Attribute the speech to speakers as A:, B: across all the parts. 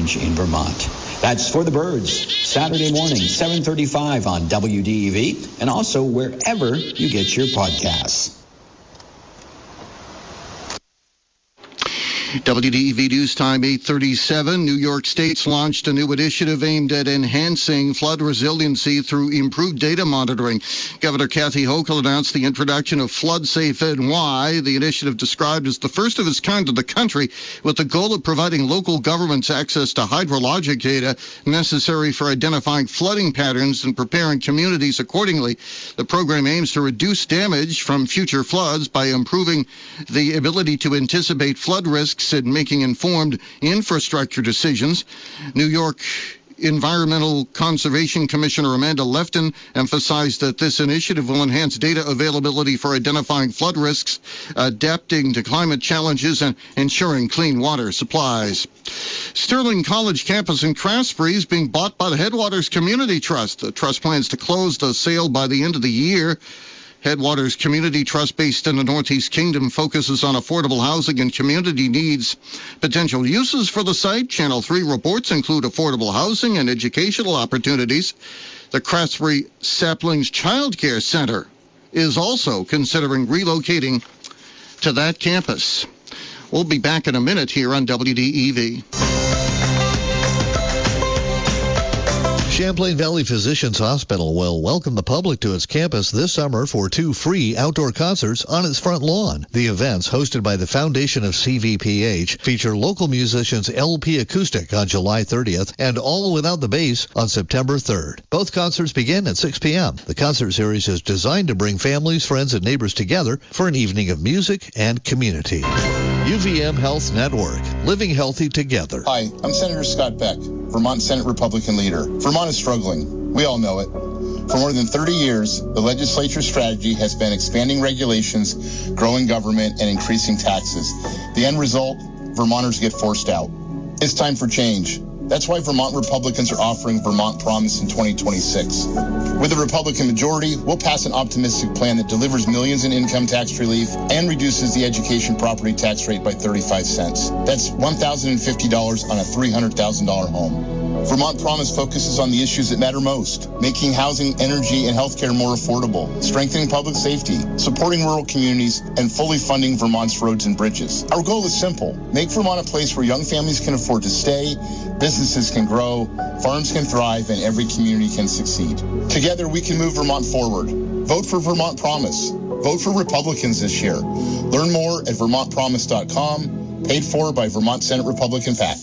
A: change in Vermont. That's For the Birds, Saturday morning, 7:35 on WDEV, and also wherever you get your podcasts.
B: WDEV News Time 8:37. New York State's launched a new initiative aimed at enhancing flood resiliency through improved data monitoring. Governor Kathy Hochul announced the introduction of Flood Safe NY, the initiative described as the first of its kind in the country, with the goal of providing local governments access to hydrologic data necessary for identifying flooding patterns and preparing communities accordingly. The program aims to reduce damage from future floods by improving the ability to anticipate flood risks and making informed infrastructure decisions. New York Environmental Conservation Commissioner Amanda Lefton emphasized that this initiative will enhance data availability for identifying flood risks, adapting to climate challenges, and ensuring clean water supplies. Sterling College campus in Craftsbury is being bought by the Headwaters Community Trust. The trust plans to close the sale by the end of the year. Headwaters Community Trust, based in the Northeast Kingdom, focuses on affordable housing and community needs. Potential uses for the site, Channel 3 reports, include affordable housing and educational opportunities. The Craftsbury Saplings Child Care Center is also considering relocating to that campus. We'll be back in a minute here on WDEV.
C: Champlain Valley Physicians Hospital will welcome the public to its campus this summer for 2 free outdoor concerts on its front lawn. The events, hosted by the Foundation of CVPH, feature local musicians LP Acoustic on July 30th and All Without the Bass on September 3rd. Both concerts begin at 6 p.m. The concert series is designed to bring families, friends, and neighbors together for an evening of music and community. UVM Health Network, living healthy together.
D: Hi, I'm Senator Scott Beck, Vermont Senate Republican leader. Vermont is struggling. We all know it. For more than 30 years, the legislature's strategy has been expanding regulations, growing government, and increasing taxes. The end result, Vermonters get forced out. It's time for change. That's why Vermont Republicans are offering Vermont Promise in 2026. With a Republican majority, we'll pass an optimistic plan that delivers millions in income tax relief and reduces the education property tax rate by 35 cents. That's $1,050 on a $300,000 home. Vermont Promise focuses on the issues that matter most, making housing, energy, and healthcare more affordable, strengthening public safety, supporting rural communities, and fully funding Vermont's roads and bridges. Our goal is simple: make Vermont a place where young families can afford to stay, businesses can grow, farms can thrive, and every community can succeed. Together, we can move Vermont forward. Vote for Vermont Promise. Vote for Republicans this year. Learn more at vermontpromise.com, paid for by Vermont Senate Republican PAC.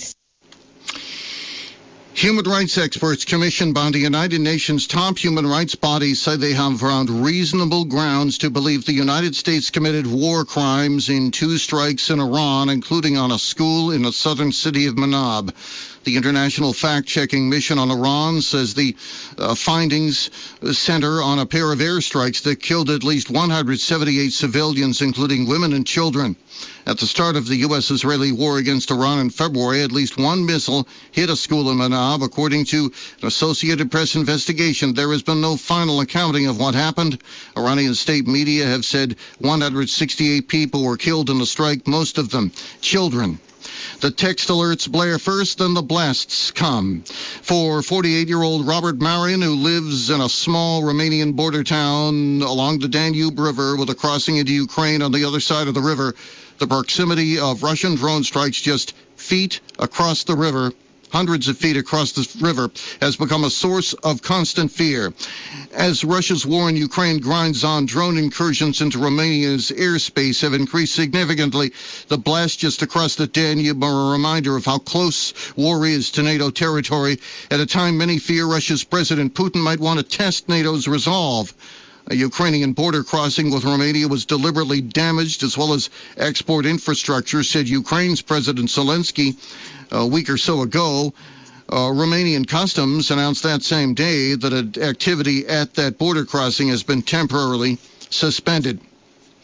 B: Human rights experts commissioned by the United Nations top human rights bodies say they have found reasonable grounds to believe the United States committed war crimes in 2 strikes in Iran, including on a school in the southern city of Manab. The International Fact-Checking Mission on Iran says the findings center on a pair of airstrikes that killed at least 178 civilians, including women and children. At the start of the U.S.-Israeli war against Iran in February, at least one missile hit a school in Manab. According to an Associated Press investigation, there has been no final accounting of what happened. Iranian state media have said 168 people were killed in the strike, most of them children. The text alerts blare first, then the blasts come. For 48-year-old Robert Marian, who lives in a small Romanian border town along the Danube River with a crossing into Ukraine on the other side of the river, the proximity of Russian drone strikes just feet across the river, hundreds of feet across the river, has become a source of constant fear. As Russia's war in Ukraine grinds on, drone incursions into Romania's airspace have increased significantly. The blast just across the Danube are a reminder of how close war is to NATO territory at a time many fear Russia's President Putin might want to test NATO's resolve. A Ukrainian border crossing with Romania was deliberately damaged, as well as export infrastructure, said Ukraine's President Zelensky a week or so ago. Romanian Customs announced that same day that activity at that border crossing has been temporarily suspended.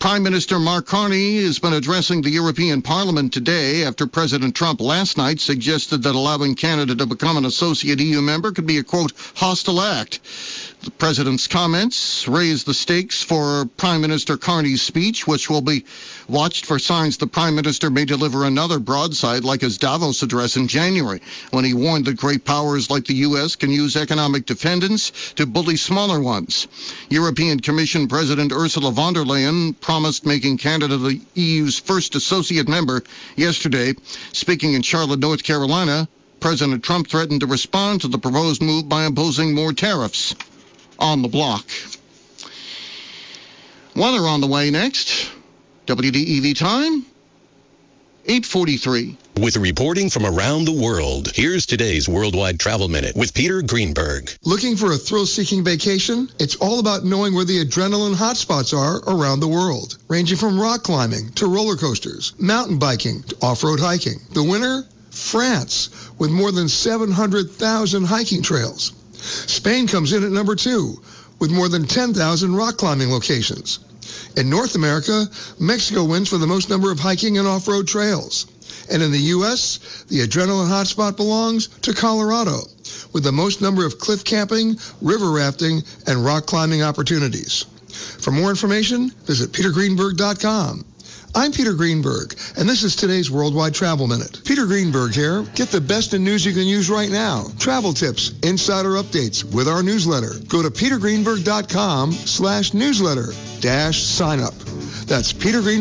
B: Prime Minister Mark Carney has been addressing the European Parliament today after President Trump last night suggested that allowing Canada to become an associate EU member could be a, quote, hostile act. The president's comments raised the stakes for Prime Minister Carney's speech, which will be watched for signs the Prime Minister may deliver another broadside like his Davos address in January, when he warned that great powers like the U.S. can use economic dependence to bully smaller ones. European Commission President Ursula von der Leyen promised making Canada the EU's first associate member yesterday. Speaking in Charlotte, North Carolina, President Trump threatened to respond to the proposed move by imposing more tariffs on the bloc. Weather on the way next. WDEV time, 8:43.
E: With reporting from around the world, here's today's Worldwide Travel Minute with Peter Greenberg.
F: Looking for a thrill-seeking vacation? It's all about knowing where the adrenaline hotspots are around the world, ranging from rock climbing to roller coasters, mountain biking to off-road hiking. The winner? France, with more than 700,000 hiking trails. Spain comes in at number 2, with more than 10,000 rock climbing locations. In North America, Mexico wins for the most number of hiking and off-road trails. And in the U.S., the adrenaline hotspot belongs to Colorado, with the most number of cliff camping, river rafting, and rock climbing opportunities. For more information, visit petergreenberg.com. I'm Peter Greenberg, and this is today's Worldwide Travel Minute. Peter Greenberg here. Get the best in news you can use right now. Travel tips, insider updates with our newsletter. Go to petergreenberg.com/newsletter-sign up. That's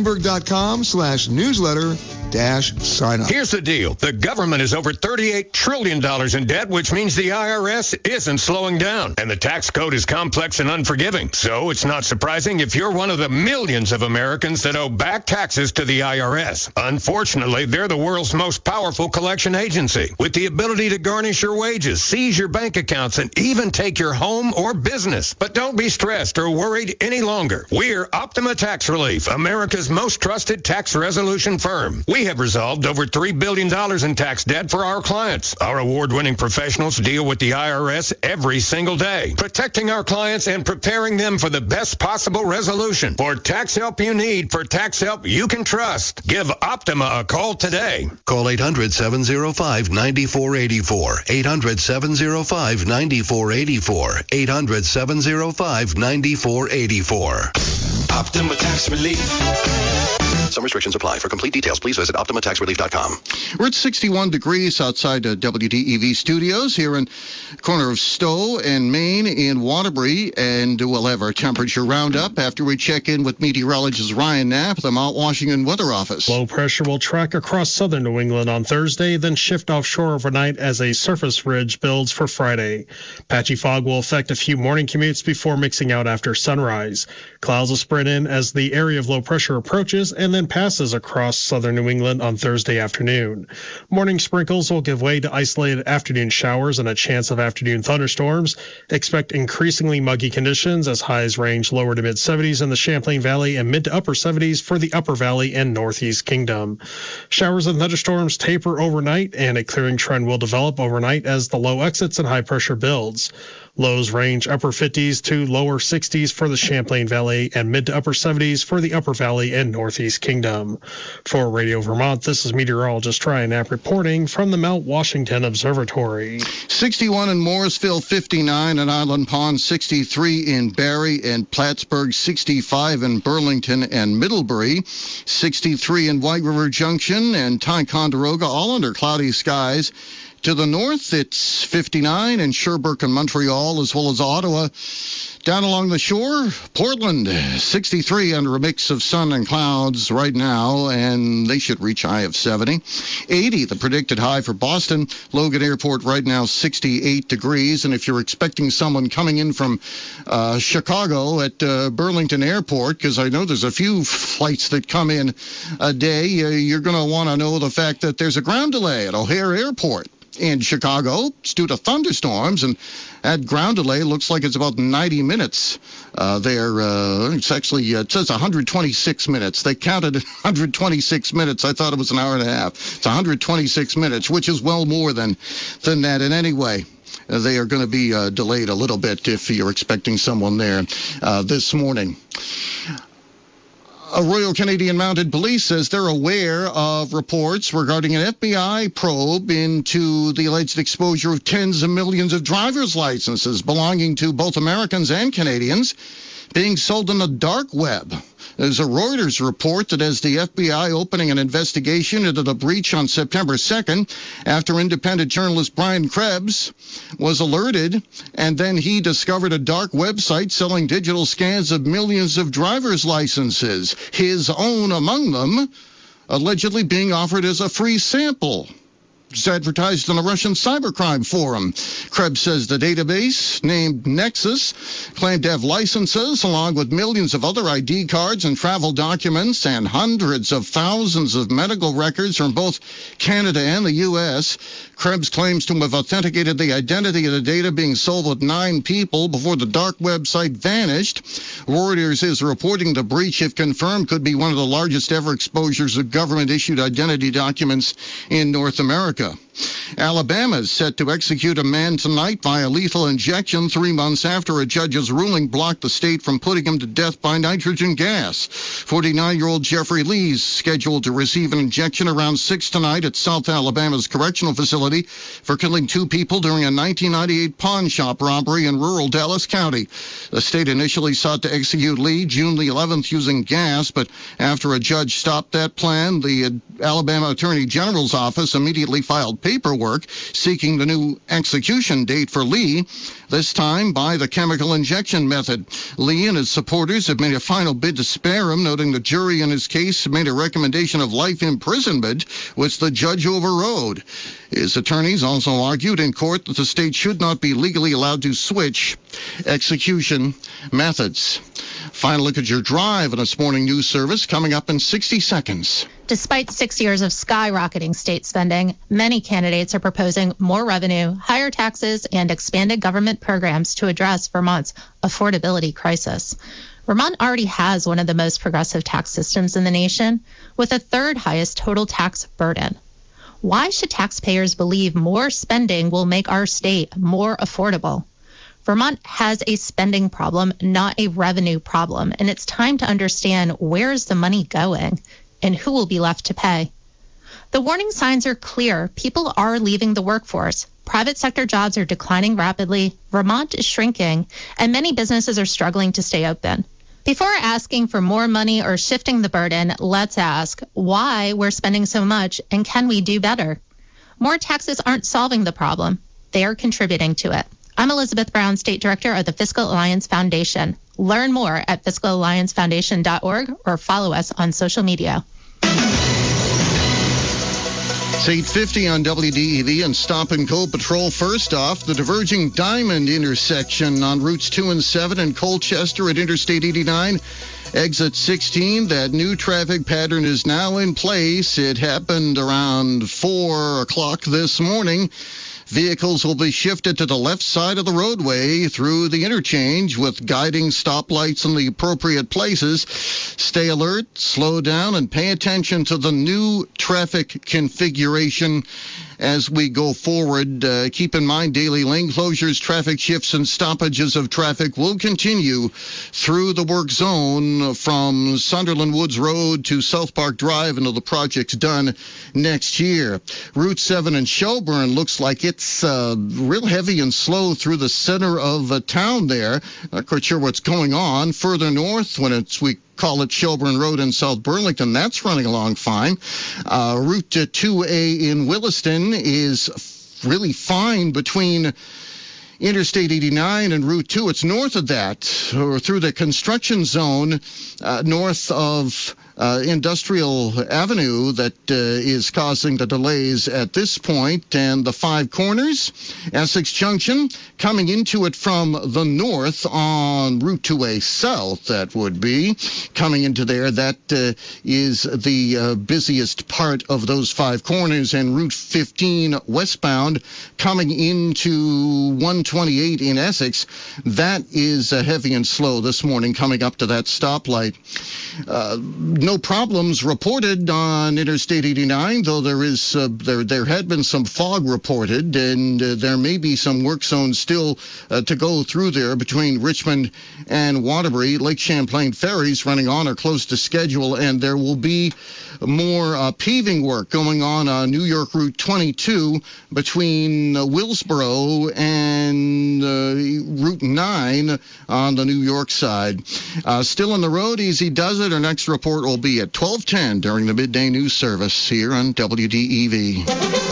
F: petergreenberg.com/newsletter-sign up.
G: Here's the deal. The government is over $38 trillion in debt, which means the IRS isn't slowing down. And the tax code is complex and unforgiving. So it's not surprising if you're one of the millions of Americans that owe back taxes to the IRS. Unfortunately, they're the world's most powerful collection agency, with the ability to garnish your wages, seize your bank accounts, and even take your home or business. But don't be stressed or worried any longer. We're Optima Tax Relief, America's most trusted tax resolution firm. We have resolved over $3 billion in tax debt for our clients. Our award-winning professionals deal with the IRS every single day, protecting our clients and preparing them for the best possible resolution. For tax help you need, for tax help you can trust, give Optima a call today.
E: Call 800-705-9484. 800-705-9484. 800-705-9484.
G: Optima Tax Relief.
E: Some restrictions apply. For complete details, please visit OptimaTaxRelief.com.
B: We're at 61 degrees outside WDEV studios here in the corner of Stowe and Maine in Waterbury, and we'll have our temperature roundup after we check in with meteorologist Ryan Knapp at the Mount Washington Weather Office.
H: Low pressure will track across southern New England on Thursday, then shift offshore overnight as a surface ridge builds for Friday. Patchy fog will affect a few morning commutes before mixing out after sunrise. Clouds will spread in as the area of low pressure approaches and then passes across southern New England on Thursday afternoon. Morning sprinkles will give way to isolated afternoon showers and a chance of afternoon thunderstorms. Expect increasingly muggy conditions as highs range lower to mid-70s in the Champlain Valley and mid to upper 70s for the Upper Valley and Northeast Kingdom. Showers and thunderstorms taper overnight, and a clearing trend will develop overnight as the low exits and high pressure builds. Lows range upper 50s to lower 60s for the Champlain Valley and mid to upper 70s for the Upper Valley and Northeast Kingdom. For Radio Vermont, this is meteorologist Ryan Knapp reporting from the Mount Washington Observatory.
B: 61 in Morrisville, 59 in Island Pond, 63 in Barrie and Plattsburgh, 65 in Burlington and Middlebury, 63 in White River Junction and Ticonderoga, all under cloudy skies. To the north, it's 59 in Sherbrooke and Montreal, as well as Ottawa. Down along the shore, Portland, 63 under a mix of sun and clouds right now, and they should reach a high of 70. 80, the predicted high for Boston. Logan Airport right now, 68 degrees. And if you're expecting someone coming in from Chicago at Burlington Airport, because I know there's a few flights that come in a day, you're going to want to know the fact that there's a ground delay at O'Hare Airport in Chicago. It's due to thunderstorms, and that ground delay looks like it's about 90 minutes there. It's actually, it says 126 minutes. They counted 126 minutes. I thought it was an hour and a half. It's 126 minutes, which is well more than that. And anyway, they are going to be delayed a little bit if you're expecting someone there this morning. Royal Canadian Mounted Police says they're aware of reports regarding an FBI probe into the alleged exposure of tens of millions of driver's licenses belonging to both Americans and Canadians being sold on the dark web. There's a Reuters report that has the FBI opening an investigation into the breach on September 2nd after independent journalist Brian Krebs was alerted, and then he discovered a dark website selling digital scans of millions of driver's licenses, his own among them, allegedly being offered as a free sample. It's advertised on the Russian Cybercrime Forum. Krebs says the database, named Nexus, claimed to have licenses along with millions of other ID cards and travel documents and hundreds of thousands of medical records from both Canada and the U.S. Krebs claims to have authenticated the identity of the data being sold with 9 people before the dark website vanished. Reuters is reporting the breach, if confirmed, could be one of the largest ever exposures of government-issued identity documents in North America. Alabama is set to execute a man tonight via lethal injection 3 months after a judge's ruling blocked the state from putting him to death by nitrogen gas. 49-year-old Jeffrey Lee is scheduled to receive an injection around 6 tonight at South Alabama's correctional facility for killing 2 people during a 1998 pawn shop robbery in rural Dallas County. The state initially sought to execute Lee June the 11th using gas, but after a judge stopped that plan, the Alabama Attorney General's office immediately filed paperwork seeking the new execution date for Lee, this time by the chemical injection method. Lee and his supporters have made a final bid to spare him, noting the jury in his case made a recommendation of life imprisonment, which the judge overrode. His attorneys also argued in court that the state should not be legally allowed to switch execution methods. Final look at your drive on this morning news service coming up in 60 seconds.
I: Despite 6 years of skyrocketing state spending, many candidates are proposing more revenue, higher taxes, and expanded government programs to address Vermont's affordability crisis. Vermont already has one of the most progressive tax systems in the nation, with the 3rd highest total tax burden. Why should taxpayers believe more spending will make our state more affordable? Vermont has a spending problem, not a revenue problem, and it's time to understand where is the money going and who will be left to pay. The warning signs are clear. People are leaving the workforce. Private sector jobs are declining rapidly. Vermont is shrinking, and many businesses are struggling to stay open. Before asking for more money or shifting the burden, let's ask why we're spending so much and can we do better? More taxes aren't solving the problem. They are contributing to it. I'm Elizabeth Brown, State Director of the Fiscal Alliance Foundation. Learn more at fiscalalliancefoundation.org or follow us on social media.
B: It's 8:50 on WDEV and Stop and Go Patrol. First off, the diverging Diamond intersection on routes 2 and 7 in Colchester at Interstate 89. Exit 16, that new traffic pattern is now in place. It happened around 4 o'clock this morning. Vehicles will be shifted to the left side of the roadway through the interchange with guiding stoplights in the appropriate places. Stay alert, slow down, and pay attention to the new traffic configuration as we go forward. Keep in mind, daily lane closures, traffic shifts, and stoppages of traffic will continue through the work zone from Sunderland Woods Road to South Park Drive until the project's done next year. Route 7 in Shelburne looks like it's real heavy and slow through the center of town there. Not quite sure what's going on. Further north, when we call it Shelburne Road in South Burlington, that's running along fine. Route 2A in Williston is really fine between Interstate 89 and Route 2. It's north of that, or through the construction zone north of Industrial Avenue that is causing the delays at this point. And the Five Corners, Essex Junction, coming into it from the north on Route 2A South, that would be coming into there. That is the busiest part of those Five Corners. And Route 15 westbound coming into 128 in Essex, that is heavy and slow this morning coming up to that stoplight. No problems reported on Interstate 89, though there had been some fog reported, and there may be some work zones still to go through there between Richmond and Waterbury. Lake Champlain ferries running on or close to schedule, and there will be more paving work going on New York Route 22 between Willsboro and Route 9 on the New York side. Still on the road, easy does it. Our next report will be at 12:10 during the midday news service here on WDEV.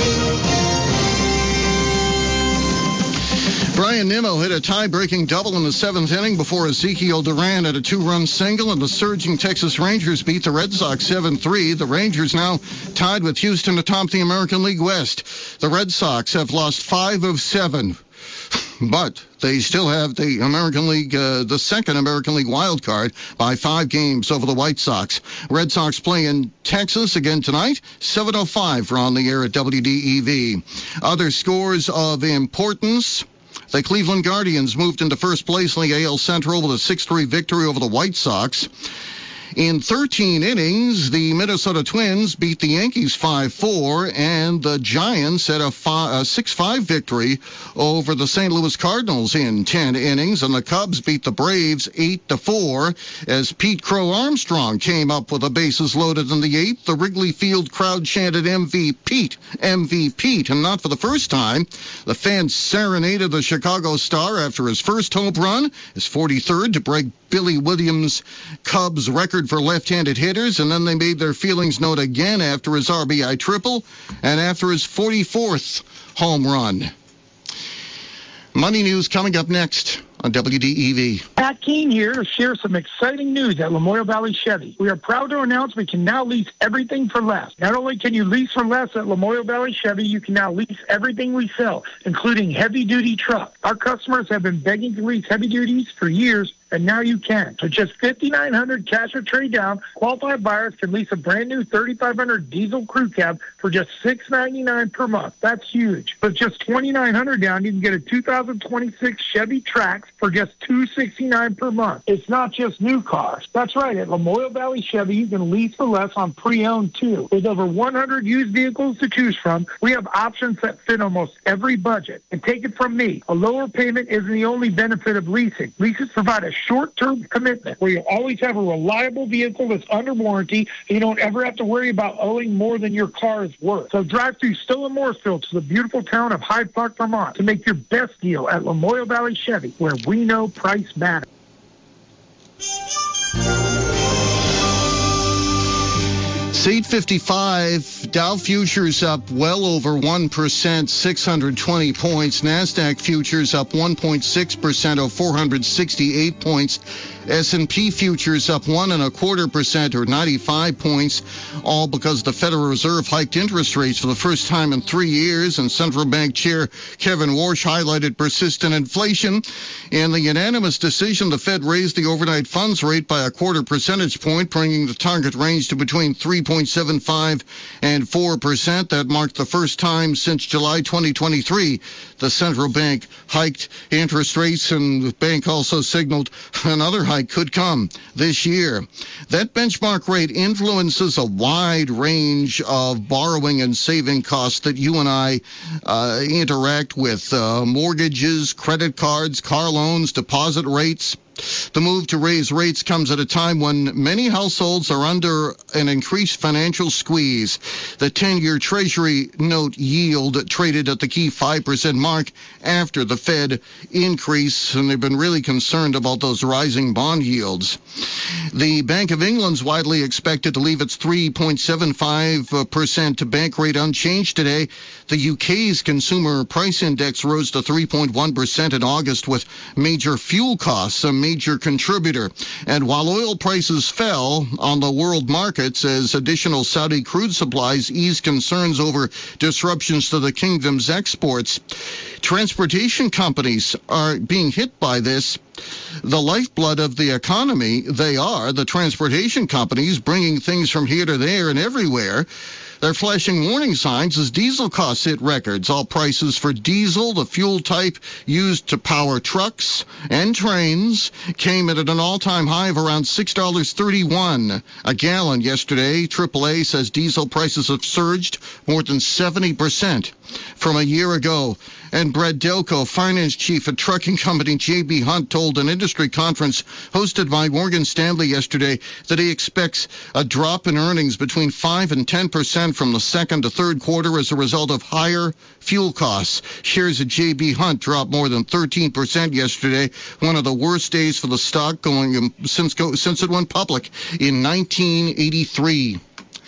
B: Brian Nimmo hit a tie-breaking double in the 7th inning before Ezekiel Duran had a 2-run single, and the surging Texas Rangers beat the Red Sox 7-3. The Rangers now tied with Houston atop the American League West. The Red Sox have lost 5 of 7. But they still have the American League, the second American League wild card by 5 games over the White Sox. Red Sox play in Texas again tonight. 7:05 are on the air at WDEV. Other scores of importance. The Cleveland Guardians moved into first place in the AL Central with a 6-3 victory over the White Sox. In 13 innings, the Minnesota Twins beat the Yankees 5-4, and the Giants had a 6-5 victory over the St. Louis Cardinals in 10 innings, and the Cubs beat the Braves 8-4 as Pete Crow Armstrong came up with the bases loaded in the 8th. The Wrigley Field crowd chanted MVP, MVP, and not for the first time. The fans serenaded the Chicago Star after his first home run, his 43rd, to break Billy Williams' Cubs record for left-handed hitters, and then they made their feelings known again after his RBI triple and after his 44th home run. Money news coming up next on WDEV.
J: Pat Keene here to share some exciting news at Lamoille Valley Chevy. We are proud to announce we can now lease everything for less. Not only can you lease for less at Lamoille Valley Chevy, you can now lease everything we sell, including heavy-duty trucks. Our customers have been begging to lease heavy duties for years, and now you can. For just $5,900 cash or trade down, qualified buyers can lease a brand new 3,500 diesel crew cab for just $699 per month. That's huge. With just $2,900 down, you can get a 2026 Chevy Trax for just $269 per month. It's not just new cars. That's right. At Lamoille Valley Chevy, you can lease for less on pre-owned too. With over 100 used vehicles to choose from, we have options that fit almost every budget. And take it from me, a lower payment isn't the only benefit of leasing. Leases provide a short-term commitment where you always have a reliable vehicle that's under warranty, and you don't ever have to worry about owing more than your car is worth. So drive through Stowe and Mooresville to the beautiful town of Hyde Park, Vermont to make your best deal at Lamoille Valley Chevy, where we know price matters.
B: It's 8:55. Dow futures up well over 1%, 620 points. NASDAQ futures up 1.6%, or 468 points. S&P futures up 1.25%, or 95 points, all because the Federal Reserve hiked interest rates for the first time in 3 years, and Central Bank Chair Kevin Warsh highlighted persistent inflation. In the unanimous decision, the Fed raised the overnight funds rate by a 0.25 percentage point, bringing the target range to between 3.75 and 4%. That marked the first time since July 2023 the central bank hiked interest rates, and the bank also signaled another hike could come this year. That benchmark rate influences a wide range of borrowing and saving costs that you and I interact with. Mortgages, credit cards, car loans, deposit rates. The move to raise rates comes at a time when many households are under an increased financial squeeze. The 10-year Treasury note yield traded at the key 5% mark after the Fed increase, and they've been really concerned about those rising bond yields. The Bank of England's widely expected to leave its 3.75% bank rate unchanged today. The UK's Consumer Price Index rose to 3.1% in August, with major fuel costs a major contributor. And while oil prices fell on the world markets as additional Saudi crude supplies eased concerns over disruptions to the kingdom's exports, transportation companies are being hit by this. the lifeblood of the economy. They are the transportation companies bringing things from here to there and everywhere. They're flashing warning signs as diesel costs hit records. All prices for diesel, the fuel type used to power trucks and trains, came in at an all-time high of around $6.31 a gallon yesterday. AAA says diesel prices have surged more than 70% from a year ago. And Brad Delco, finance chief at trucking company J.B. Hunt, told an industry conference hosted by Morgan Stanley yesterday that he expects a drop in earnings between 5 and 10% from the second to third quarter as a result of higher fuel costs. Shares at J.B. Hunt dropped more than 13% yesterday, one of the worst days for the stock going since it went public in 1983.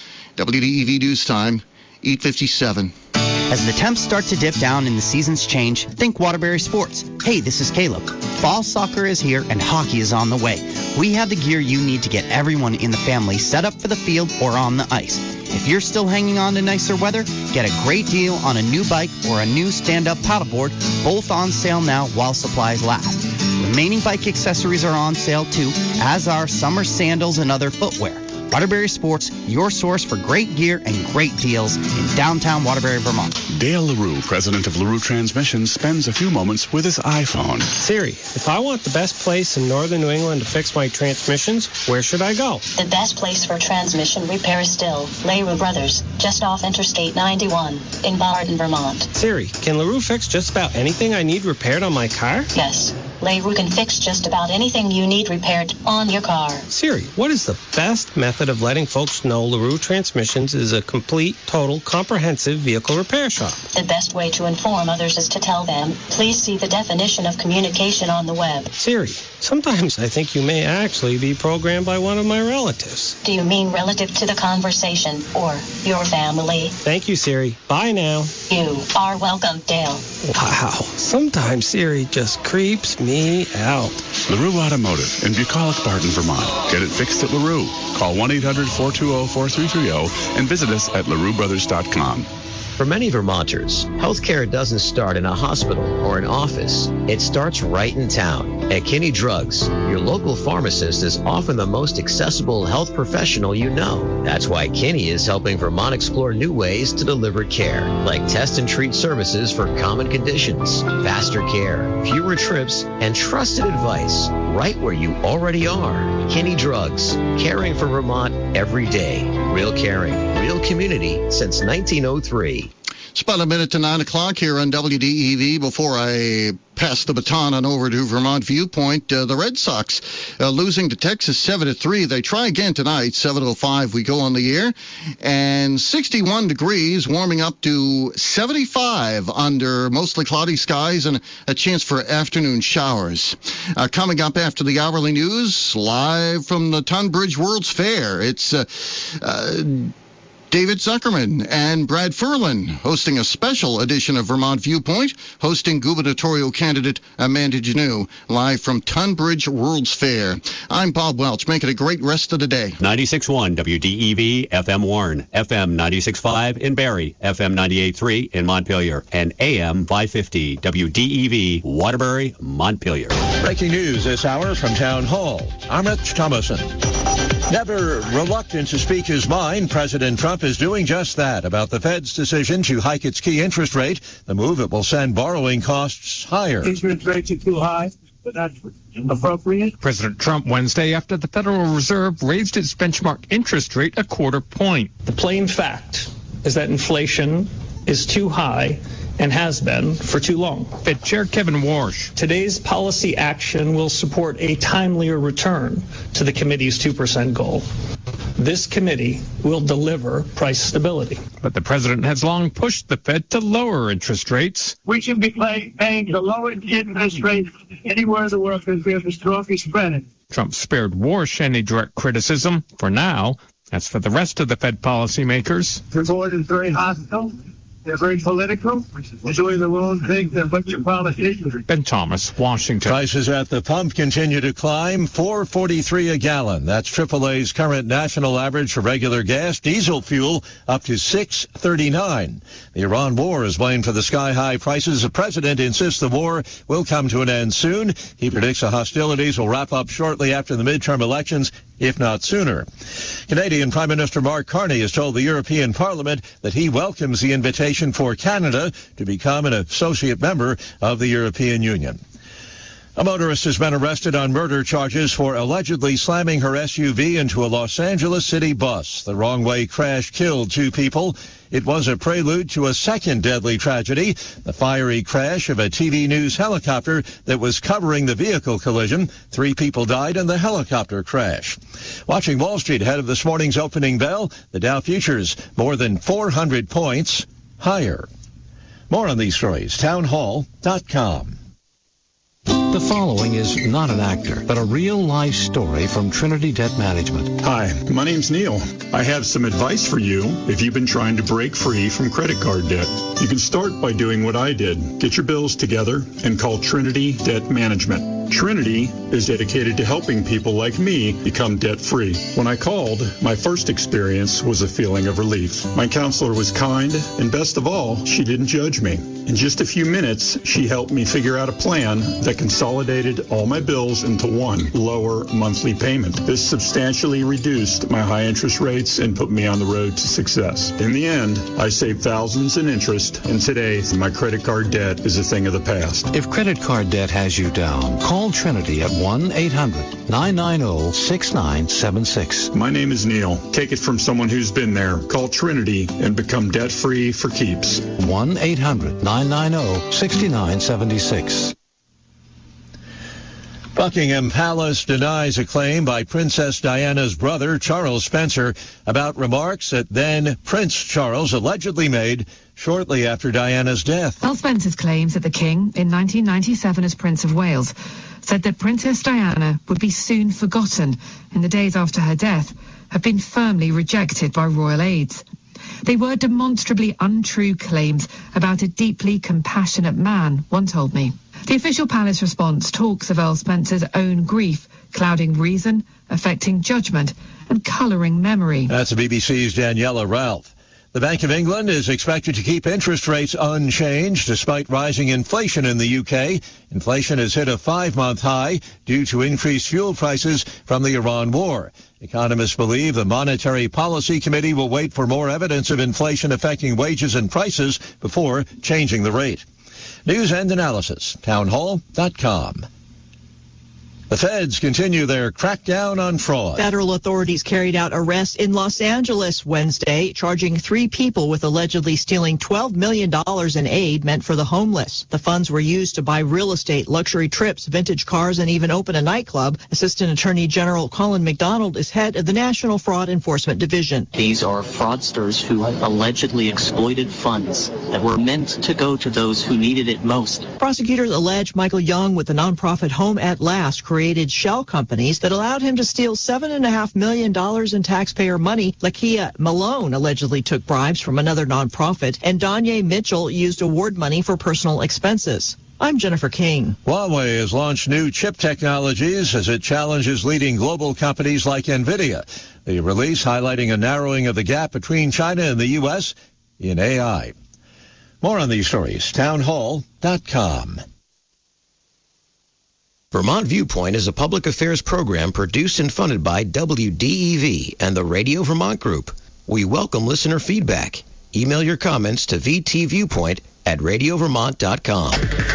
B: WDEV News Time, 8:57.
K: As the temps start to dip down and the seasons change, think Waterbury Sports. Hey, this is Caleb. Fall soccer is here and hockey is on the way. We have the gear you need to get everyone in the family set up for the field or on the ice. If you're still hanging on to nicer weather, get a great deal on a new bike or a new stand-up paddleboard, both on sale now while supplies last. Remaining bike accessories are on sale too, as are summer sandals and other footwear. Waterbury Sports, your source for great gear and great deals in downtown Waterbury, Vermont.
L: Dale LaRue, president of LaRue Transmissions, spends a few moments with his iPhone.
M: Siri, if I want the best place in northern New England to fix my transmissions, where should I go?
N: The best place for transmission repair is still LaRue Brothers, just off Interstate 91 in Barton, Vermont.
M: Siri, can LaRue fix just about anything I need repaired on my car?
N: Yes. LaRue can fix just about anything you need repaired on your car.
M: Siri, what is the best method of letting folks know LaRue Transmissions is a complete, total, comprehensive vehicle repair shop?
N: The best way to inform others is to tell them, please see the definition of communication on the web.
M: Siri, sometimes I think you may actually be programmed by one of my relatives.
N: Do you mean relative to the conversation or your family?
M: Thank you, Siri. Bye now.
N: You are welcome, Dale.
M: Wow, sometimes Siri just creeps me out.
L: LaRue Automotive in Bucolic, Barton, Vermont. Get it fixed at LaRue. Call 1-800-420-4330 and visit us at LaRueBrothers.com.
O: For many Vermonters, healthcare doesn't start in a hospital or an office. It starts right in town. At Kinney Drugs, your local pharmacist is often the most accessible health professional you know. That's why Kinney is helping Vermont explore new ways to deliver care, like test and treat services for common conditions, faster care, fewer trips, and trusted advice right where you already are. Kinney Drugs, caring for Vermont every day. Real caring, real community since 1903.
B: It's about a minute to 9 o'clock here on WDEV. Before I pass the baton on over to Vermont Viewpoint, the Red Sox losing to Texas 7-3. They try again tonight, 7:05. We go on the air, and 61 degrees, warming up to 75 under mostly cloudy skies and a chance for afternoon showers. Coming up after the hourly news, live from the Tunbridge World's Fair, it's David Zuckerman and Brad Ferlin hosting a special edition of Vermont Viewpoint, hosting gubernatorial candidate Amanda Janot, live from Tunbridge World's Fair. I'm Bob Welch. Make it a great rest of the day.
P: 96.1 WDEV, FM Warren, FM 96.5 in Barrie, FM 98.3 in Montpelier, and AM 550 WDEV, Waterbury, Montpelier.
Q: Breaking news this hour from Town Hall. I'm Rich Thomason. Never reluctant to speak his mind, President Trump is doing just that about the Fed's decision to hike its key interest rate. The move, it will send borrowing costs higher.
R: Interest rates are too high, but that's appropriate.
S: President Trump Wednesday after the Federal Reserve raised its benchmark interest rate a quarter point.
T: The plain fact is that inflation is too high and has been for too long.
S: Fed Chair Kevin Warsh.
T: Today's policy action will support a timelier return to the committee's 2% goal. This committee will deliver price stability.
S: But the president has long pushed the Fed to lower interest rates.
R: We should be paying the lowest interest rate anywhere in the world because we have the strongest credit.
S: Trump spared Warsh any direct criticism for now. As for the rest of the Fed policymakers,
R: the board is very hostile. They're very political. Enjoy the wrong thing than what your politicians.
S: Ben Thomas, Washington.
Q: Prices at the pump continue to climb, $4.43 a gallon. That's AAA's current national average for regular gas. Diesel fuel up to $6.39. The Iran war is blamed for the sky-high prices. The president insists the war will come to an end soon. He predicts the hostilities will wrap up shortly after the midterm elections, if not sooner. Canadian Prime Minister Mark Carney has told the European Parliament that he welcomes the invitation for Canada to become an associate member of the European Union. A motorist has been arrested on murder charges for allegedly slamming her SUV into a Los Angeles City bus. The wrong-way crash killed 2 people. It was a prelude to a second deadly tragedy, the fiery crash of a TV news helicopter that was covering the vehicle collision. 3 people died in the helicopter crash. Watching Wall Street ahead of this morning's opening bell, the Dow futures more than 400 points higher. More on these stories, townhall.com.
U: The following is not an actor, but a real-life story from Trinity Debt Management.
V: Hi, my name's Neil. I have some advice for you if you've been trying to break free from credit card debt. You can start by doing what I did. Get your bills together and call Trinity Debt Management. Trinity is dedicated to helping people like me become debt-free. When I called, my first experience was a feeling of relief. My counselor was kind, and best of all, she didn't judge me. In just a few minutes, she helped me figure out a plan that consolidated all my bills into one lower monthly payment. This substantially reduced my high interest rates and put me on the road to success. In the end, I saved thousands in interest, and today, my credit card debt is a thing of the past.
U: If credit card debt has you down, call Trinity at 1-800-990-6976.
V: My name is Neil. Take it from someone who's been there. Call Trinity and become debt-free for keeps.
U: 1-800-990-6976.
Q: Buckingham Palace denies a claim by Princess Diana's brother, Charles Spencer, about remarks that then Prince Charles allegedly made shortly after Diana's death.
W: Well, Spencer's claims that the King, in 1997 as Prince of Wales, said that Princess Diana would be soon forgotten in the days after her death, have been firmly rejected by royal aides. They were demonstrably untrue claims about a deeply compassionate man, one told me. The official palace response talks of Earl Spencer's own grief, clouding reason, affecting judgment, and colouring memory.
Q: That's the BBC's Daniela Ralph. The Bank of England is expected to keep interest rates unchanged despite rising inflation in the UK. Inflation has hit a 5-month high due to increased fuel prices from the Iran war. Economists believe the Monetary Policy Committee will wait for more evidence of inflation affecting wages and prices before changing the rate. News and analysis, townhall.com. The feds continue their crackdown on fraud.
X: Federal authorities carried out arrests in Los Angeles Wednesday, charging 3 people with allegedly stealing $12 million in aid meant for the homeless. The funds were used to buy real estate, luxury trips, vintage cars, and even open a nightclub. Assistant Attorney General Colin McDonald is head of the National Fraud Enforcement Division.
Y: These are fraudsters who allegedly exploited funds that were meant to go to those who needed it most.
X: Prosecutors allege Michael Young with the nonprofit Home at Last created shell companies that allowed him to steal $7.5 million in taxpayer money. Lakia Malone allegedly took bribes from another nonprofit, and Danye Mitchell used award money for personal expenses. I'm Jennifer King.
Q: Huawei has launched new chip technologies as it challenges leading global companies like NVIDIA. The release highlighting a narrowing of the gap between China and the U.S. in AI. More on these stories, townhall.com.
O: Vermont Viewpoint is a public affairs program produced and funded by WDEV and the Radio Vermont Group. We welcome listener feedback. Email your comments to vtviewpoint@radiovermont.com.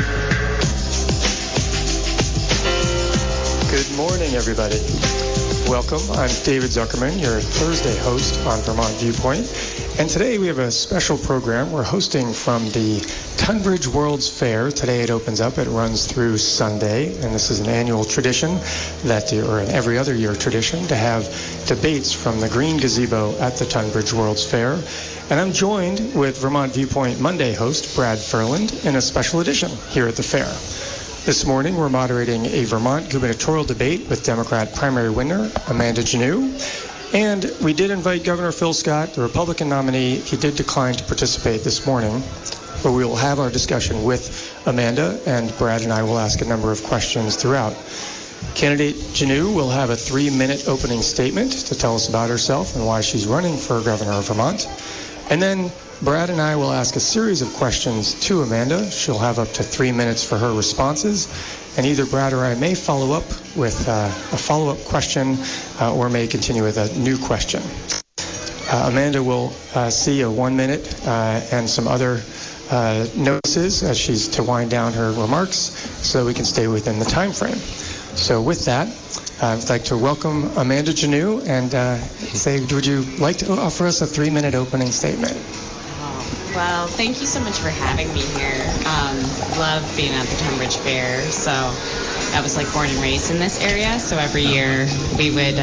Z: Good morning, everybody. Welcome. I'm David Zuckerman, your Thursday host on Vermont Viewpoint. And today we have a special program. We're hosting from the Tunbridge World's Fair. Today it opens up. It runs through Sunday. And this is an annual tradition, or an every other year tradition, to have debates from the Green Gazebo at the Tunbridge World's Fair. And I'm joined with Vermont Viewpoint Monday host Brad Ferland in a special edition here at the fair. This morning we're moderating a Vermont gubernatorial debate with Democrat primary winner Amanda Janneau. And we did invite Governor Phil Scott, the Republican nominee. He did decline to participate this morning, but we will have our discussion with Amanda, and Brad and I will ask a number of questions throughout. Candidate Janu will have a 3-minute opening statement to tell us about herself and why she's running for governor of Vermont. And then Brad and I will ask a series of questions to Amanda. She'll have up to 3 minutes for her responses. And either Brad or I may follow up with a follow-up question or may continue with a new question. Amanda will see a 1 minute and some other notices as she's to wind down her remarks so we can stay within the time frame. So with that, I'd like to welcome Amanda Janu and say, would you like to offer us a 3-minute opening statement?
A: Well, thank you so much for having me here. Love being at the Tunbridge Fair. So I was like born and raised in this area. So every year we would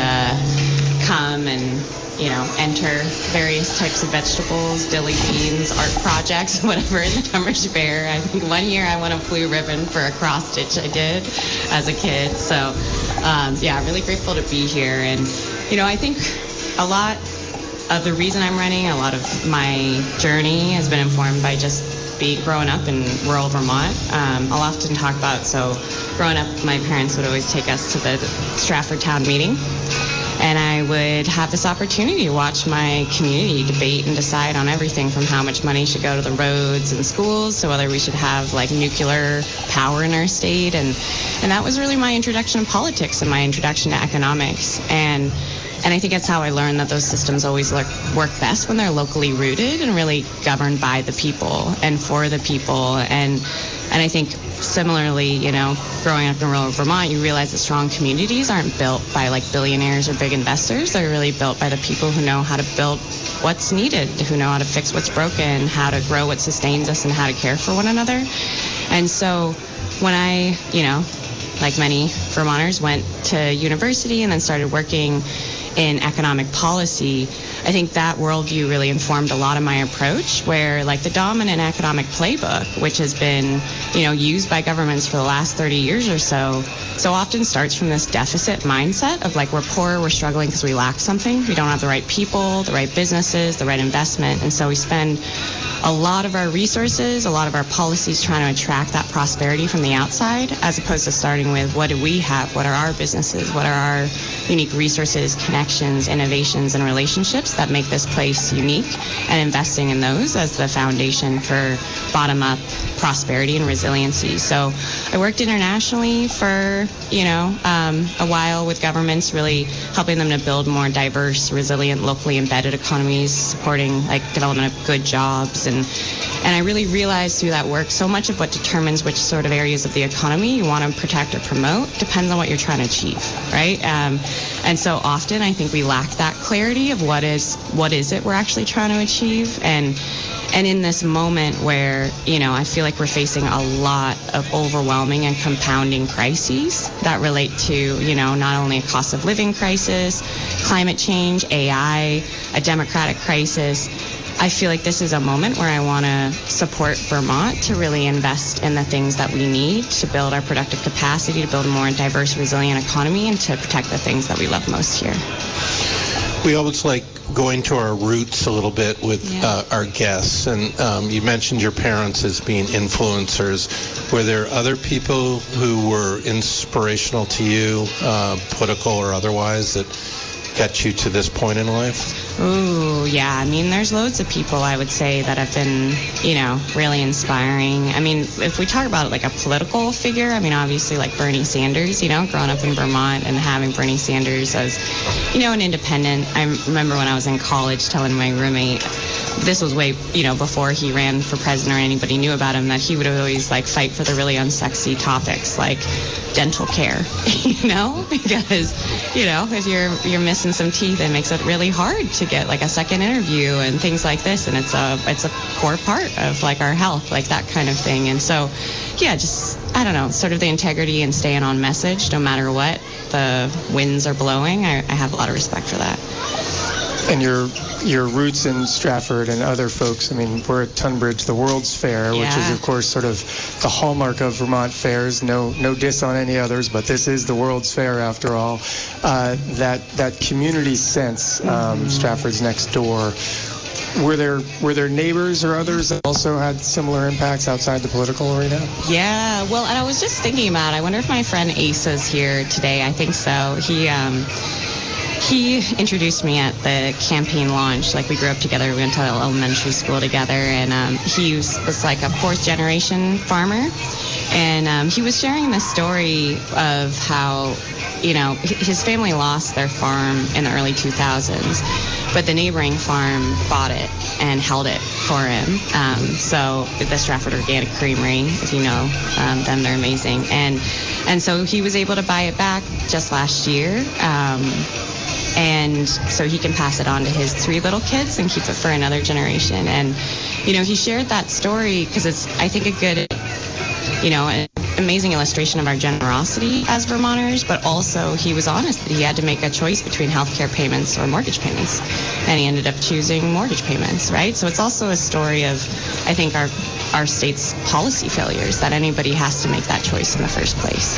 A: come and, you know, enter various types of vegetables, dilly beans, art projects, whatever in the Tunbridge Fair. I think one year I won a blue ribbon for a cross stitch I did as a kid. So yeah, really grateful to be here. And, you know, I think a lot of the reason I'm running, a lot of my journey has been informed by just growing up in rural Vermont. I'll often talk about, so growing up, my parents would always take us to the Stratford Town Meeting, and I would have this opportunity to watch my community debate and decide on everything from how much money should go to the roads and schools to whether we should have like nuclear power in our state, and that was really my introduction to politics and my introduction to economics. And I think that's how I learned that those systems always work best when they're locally rooted and really governed by the people and for the people. And I think similarly, you know, growing up in rural Vermont, you realize that strong communities aren't built by like billionaires or big investors. They're really built by the people who know how to build what's needed, who know how to fix what's broken, how to grow what sustains us, and how to care for one another. And so when I, you know, like many Vermonters, went to university and then started working in economic policy, I think that worldview really informed a lot of my approach, where like the dominant economic playbook, which has been, you know, used by governments for the last 30 years or so often starts from this deficit mindset of like, we're poor, we're struggling because we lack something. We don't have the right people, the right businesses, the right investment. And so we spend a lot of our resources, a lot of our policies trying to attract that prosperity from the outside, as opposed to starting with what do we have, what are our businesses, what are our unique resources, connections, innovations, and relationships that make this place unique, and investing in those as the foundation for bottom-up prosperity and resiliency. So I worked internationally for, you know, a while with governments, really helping them to build more diverse, resilient, locally embedded economies, supporting like development of good jobs. And I really realized through that work, so much of what determines which sort of areas of the economy you want to protect or promote depends on what you're trying to achieve, right? And so often I think we lack that clarity of what is it we're actually trying to achieve. And in this moment where, you know, I feel like we're facing a lot of overwhelming and compounding crises that relate to, you know, not only a cost of living crisis, climate change, AI, a democratic crisis, I feel like this is a moment where I want to support Vermont to really invest in the things that we need to build our productive capacity, to build a more diverse, resilient economy, and to protect the things that we love most here.
C: We always like going to our roots a little bit with our guests, and you mentioned your parents as being influencers. Were there other people who were inspirational to you, political or otherwise, that got you to this point in life?
A: Ooh, yeah. I mean, there's loads of people I would say that have been, you know, really inspiring. I mean, if we talk about like a political figure, I mean, obviously like Bernie Sanders, you know, growing up in Vermont and having Bernie Sanders as, you know, an independent. I remember when I was in college telling my roommate, this was way, you know, before he ran for president or anybody knew about him, that he would always like fight for the really unsexy topics like dental care, you know, because, you know, if you're missing some teeth, it makes it really hard to get like a second interview and things like this, and it's a core part of like our health, like that kind of thing. And so, yeah, just, I don't know, sort of the integrity and staying on message no matter what the winds are blowing. I have a lot of respect for that.
Z: And your roots in Stratford and other folks, I mean, we're at Tunbridge, the World's Fair, which is, of course, sort of the hallmark of Vermont fairs. No diss on any others, but this is the World's Fair after all. That community sense, Stratford's next door. Were there neighbors or others that also had similar impacts outside the political arena?
A: Yeah, well, and I was just thinking about it. I wonder if my friend Asa's here today. I think so. He introduced me at the campaign launch. Like, we grew up together. We went to elementary school together, and he was like a fourth-generation farmer. And he was sharing the story of how, his family lost their farm in the early 2000s, but the neighboring farm bought it and held it for him. So the Stratford Organic Creamery, if you know them, they're amazing. And so he was able to buy it back just last year. And so he can pass it on to his 3 little kids and keep it for another generation. And, he shared that story because it's, I think, a good, an amazing illustration of our generosity as Vermonters, but also he was honest that he had to make a choice between health care payments or mortgage payments. And he ended up choosing mortgage payments, right? So it's also a story of, I think, our state's policy failures, that anybody has to make that choice in the first place.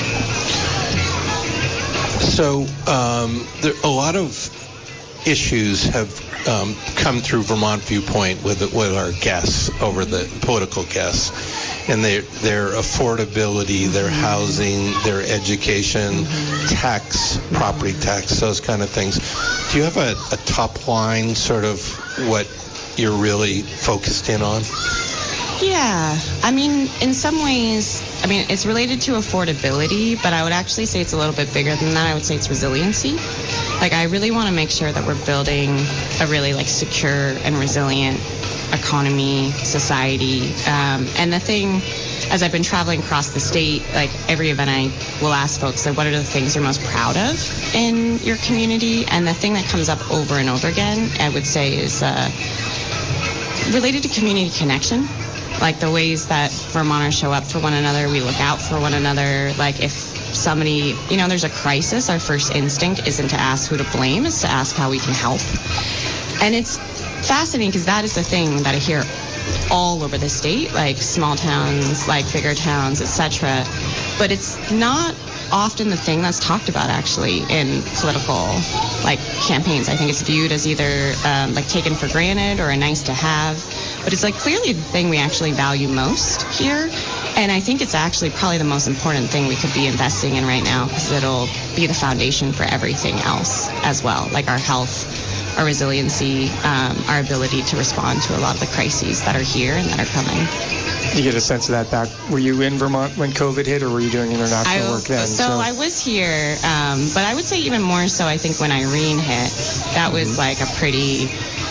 C: So a lot of issues have come through Vermont Viewpoint with our guests, over the political guests, and their affordability, their housing, their education, tax, property tax, those kind of things. Do you have a top line, sort of what you're really focused in on?
A: Yeah, I mean, in some ways, it's related to affordability, but I would actually say it's a little bit bigger than that. I would say it's resiliency. Like, I really want to make sure that we're building a really, secure and resilient economy, society. And the thing, as I've been traveling across the state, every event I will ask folks, what are the things you're most proud of in your community? And the thing that comes up over and over again, I would say, is related to community connection. Like, the ways that Vermonters show up for one another, we look out for one another. Like, if somebody, there's a crisis, our first instinct isn't to ask who to blame, it's to ask how we can help. And it's fascinating because that is the thing that I hear all over the state, like small towns, like bigger towns, etc. But it's not often the thing that's talked about, actually, in political campaigns. I think it's viewed as either taken for granted or a nice to have. But it's clearly the thing we actually value most here. And I think it's actually probably the most important thing we could be investing in right now, because it'll be the foundation for everything else as well, like our health, our resiliency, our ability to respond to a lot of the crises that are here and that are coming.
Z: You get a sense of that back. Were you in Vermont when COVID hit, or were you doing international work then?
A: So I was here, but I would say even more so, I think, when Irene hit. That was a pretty,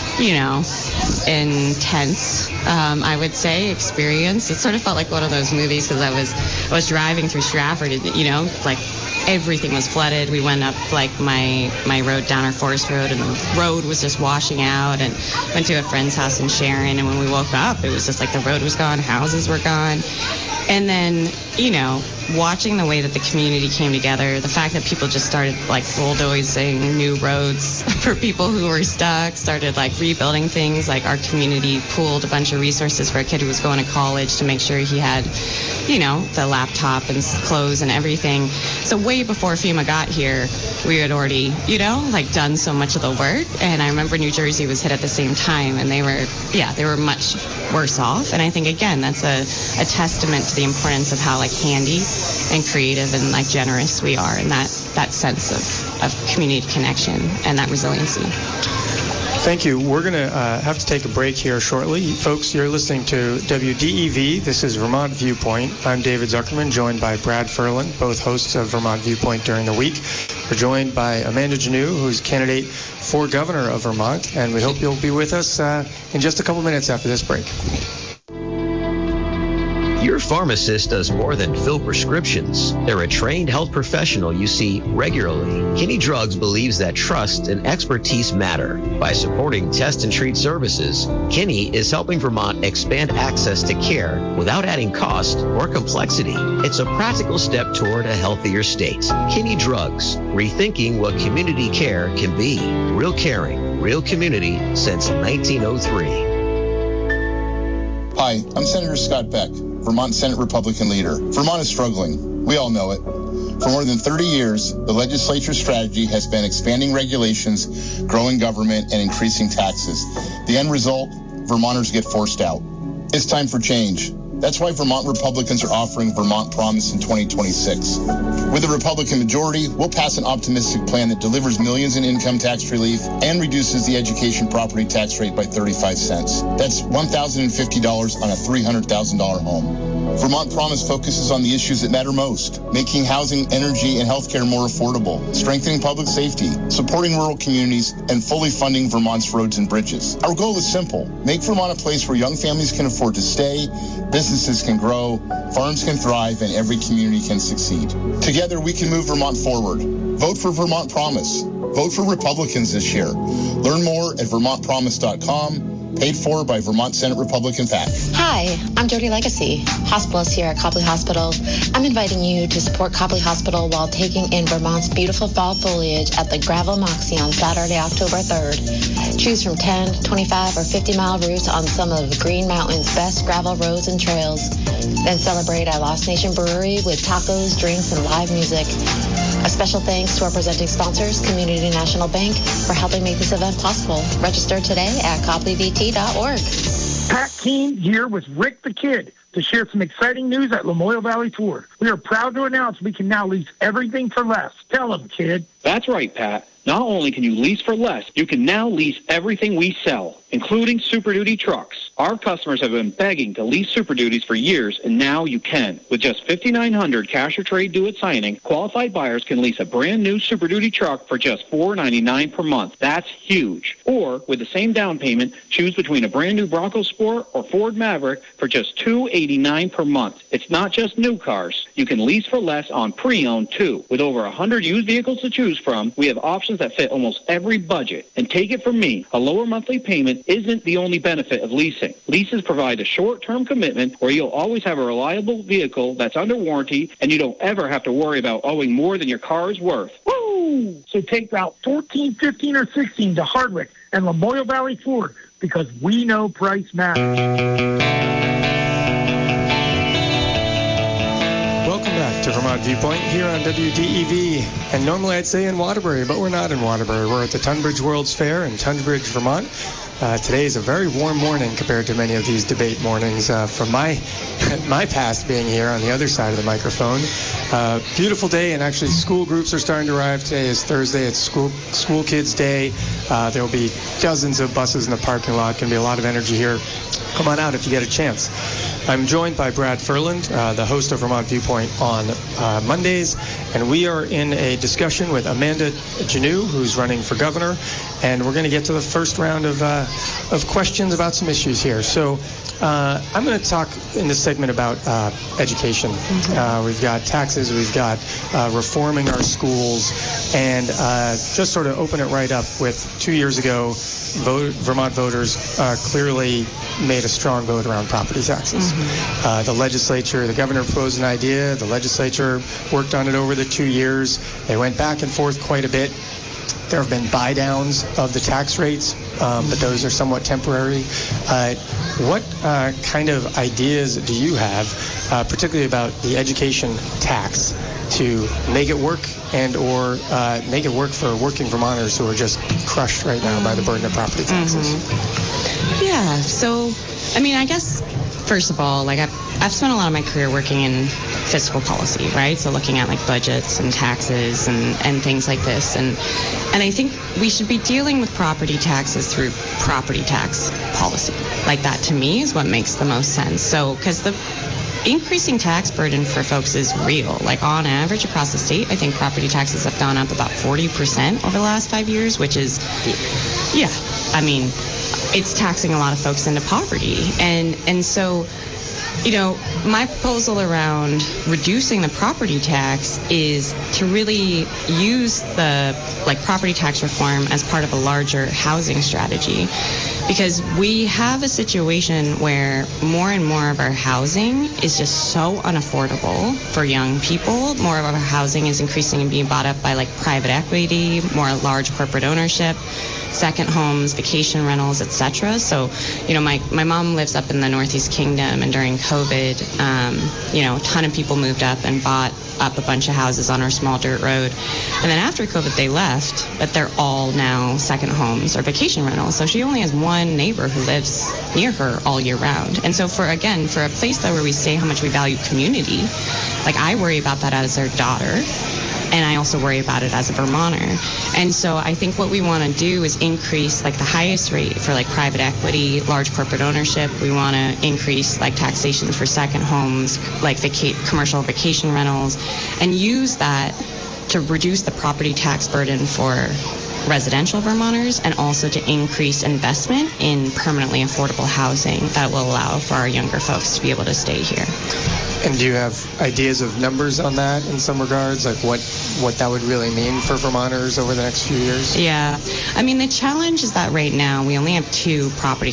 A: intense, I would say, experience. It sort of felt like one of those movies, because I was driving through Stratford, everything was flooded. We went up my road down our Forest Road, and the road was just washing out, and went to a friend's house in Sharon, and when we woke up, it was just the road was gone, houses were gone. And then, watching the way that the community came together, the fact that people just started bulldozing new roads for people who were stuck, started rebuilding things. Our community pooled a bunch of resources for a kid who was going to college to make sure he had, the laptop and clothes and everything. So way before FEMA got here, we had already, done so much of the work. And I remember New Jersey was hit at the same time, and they were much worse off. And I think, again, that's a testament to the importance of how handy and creative and generous we are, and that sense of community connection and that resiliency.
Z: Thank you. We're going to have to take a break here shortly. Folks, you're listening to WDEV. This is Vermont Viewpoint. I'm David Zuckerman, joined by Brad Ferland, both hosts of Vermont Viewpoint during the week. We're joined by Amanda Janoo, who's candidate for governor of Vermont, and we hope you'll be with us in just a couple minutes after this break.
O: Your pharmacist does more than fill prescriptions. They're a trained health professional you see regularly. Kinney Drugs believes that trust and expertise matter. By supporting test and treat services, Kinney is helping Vermont expand access to care without adding cost or complexity. It's a practical step toward a healthier state. Kinney Drugs, rethinking what community care can be. Real caring, real community since 1903.
D: Hi, I'm Senator Scott Beck, Vermont Senate Republican leader. Vermont is struggling. We all know it. For more than 30 years, the legislature's strategy has been expanding regulations, growing government, and increasing taxes. The end result, Vermonters get forced out. It's time for change. That's why Vermont Republicans are offering Vermont Promise in 2026. With a Republican majority, we'll pass an optimistic plan that delivers millions in income tax relief and reduces the education property tax rate by 35 cents. That's $1,050 on a $300,000 home. Vermont Promise focuses on the issues that matter most, making housing, energy, and healthcare more affordable, strengthening public safety, supporting rural communities, and fully funding Vermont's roads and bridges. Our goal is simple: make Vermont a place where young families can afford to stay, businesses can grow, farms can thrive, and every community can succeed. Together, we can move Vermont forward. Vote for Vermont Promise. Vote for Republicans this year. Learn more at vermontpromise.com. Paid for by Vermont Senate Republican PAC.
E: Hi, I'm Jody Legacy, hospitalist here at Copley Hospital. I'm inviting you to support Copley Hospital while taking in Vermont's beautiful fall foliage at the Gravel Moxie on Saturday, October 3rd. Choose from 10, 25, or 50-mile routes on some of Green Mountain's best gravel roads and trails. Then celebrate at Lost Nation Brewery with tacos, drinks, and live music. A special thanks to our presenting sponsors, Community National Bank, for helping make this event possible. Register today at CopleyVT.org.
J: Pat Keene here with Rick the Kid to share some exciting news at Lamoille Valley Ford. We are proud to announce we can now lease everything for less. Tell them, kid.
F: That's right, Pat. Not only can you lease for less, you can now lease everything we sell, including Super Duty trucks. Our customers have been begging to lease Super Duties for years, and now you can. With just $5,900 cash or trade due at signing, qualified buyers can lease a brand new Super Duty truck for just $499 per month. That's huge. Or, with the same down payment, choose between a brand new Bronco Sport or Ford Maverick for just $289 per month. It's not just new cars. You can lease for less on pre-owned, too. With over 100 used vehicles to choose from, we have options that fit almost every budget. And take it from me, a lower monthly payment isn't the only benefit of leasing. Leases provide a short-term commitment where you'll always have a reliable vehicle that's under warranty, and you don't ever have to worry about owing more than your car is worth.
J: Woo! So take Route 14, 15, or 16 to Hardwick and Lamoille Valley Ford, because we know price matters.
Z: Welcome back to Vermont Viewpoint here on WDEV. And normally I'd say in Waterbury, but we're not in Waterbury. We're at the Tunbridge World's Fair in Tunbridge, Vermont. Today is a very warm morning compared to many of these debate mornings from my past being here on the other side of the microphone. Beautiful day, and actually school groups are starting to arrive. Today is Thursday. It's school kids' day. There will be dozens of buses in the parking lot. Going to be a lot of energy here. Come on out if you get a chance. I'm joined by Brad Furland, the host of Vermont Viewpoint on Mondays, and we are in a discussion with Amanda Janneau, who's running for governor, and we're going to get to the first round of questions about some issues here. So I'm going to talk in this segment about education. We've got taxes, we've got reforming our schools, and just sort of open it right up with 2 years ago, Vermont voters clearly made a strong vote around property taxes. The legislature, the governor proposed an idea, the legislature worked on it over the 2 years. They went back and forth quite a bit. There have been buy-downs of the tax rates, but those are somewhat temporary. What kind of ideas do you have, particularly about the education tax, to make it work and or make it work for working Vermonters who are just crushed right now by the burden of property taxes?
A: Yeah, so, I mean, I guess, first of all, like I've spent a lot of my career working in fiscal policy, right? So looking at like budgets and taxes and things like this. And I think we should be dealing with property taxes through property tax policy. Like that to me is what makes the most sense. So, because the increasing tax burden for folks is real. Like on average across the state, I think property taxes have gone up about 40% over the last 5 years, which is, I mean, it's taxing a lot of folks into poverty. And so my proposal around reducing the property tax is to really use the property tax reform as part of a larger housing strategy, because we have a situation where more and more of our housing is just so unaffordable for young people. More of our housing is increasingly being bought up by private equity, more large corporate ownership, second homes, vacation rentals, etc. So, my mom lives up in the Northeast Kingdom, and during COVID, a ton of people moved up and bought up a bunch of houses on our small dirt road. And then after COVID, they left, but they're all now second homes or vacation rentals. So she only has one neighbor who lives near her all year round. And so for a place where we say how much we value community, I worry about that as their daughter. And I also worry about it as a Vermonter. And so I think what we want to do is increase the highest rate for private equity, large corporate ownership. We want to increase taxation for second homes, commercial vacation rentals, and use that to reduce the property tax burden for residential Vermonters, and also to increase investment in permanently affordable housing that will allow for our younger folks to be able to stay here.
Z: And do you have ideas of numbers on that in some regards, what that would really mean for Vermonters over the next few years?
A: Yeah. The challenge is that right now we only have 2 property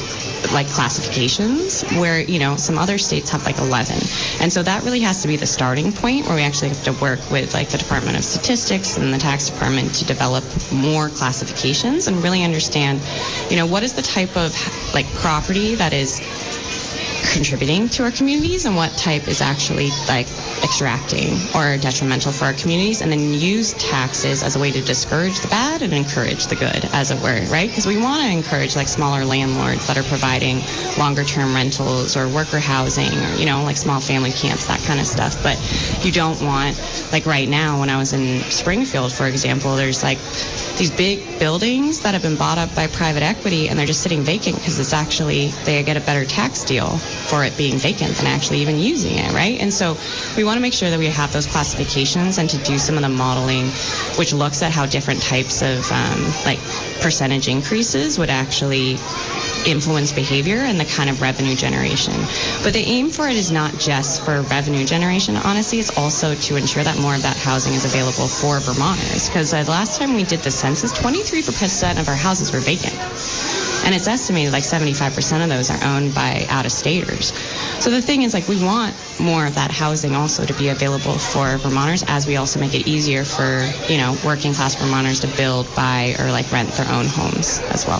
A: classifications, where, some other states have 11. And so that really has to be the starting point, where we actually have to work with the Department of Statistics and the tax department to develop more classifications and really understand, what is the type of property that is contributing to our communities and what type is actually extracting or detrimental for our communities, and then use taxes as a way to discourage the bad and encourage the good, as it were, right? Because we want to encourage smaller landlords that are providing longer term rentals or worker housing or small family camps, that kind of stuff. But you don't want, right now when I was in Springfield, for example, there's these big buildings that have been bought up by private equity, and they're just sitting vacant because it's actually, they get a better tax deal for it being vacant than actually even using it, right? And so we want to make sure that we have those classifications and to do some of the modeling, which looks at how different types of percentage increases would actually influence behavior and the kind of revenue generation. But the aim for it is not just for revenue generation, honestly. It's also to ensure that more of that housing is available for Vermonters. Because the last time we did the census, 23% of our houses were vacant. And it's estimated 75% of those are owned by out-of-staters. So the thing is, we want more of that housing also to be available for Vermonters, as we also make it easier for, working class Vermonters to build, buy, or rent their own homes as well.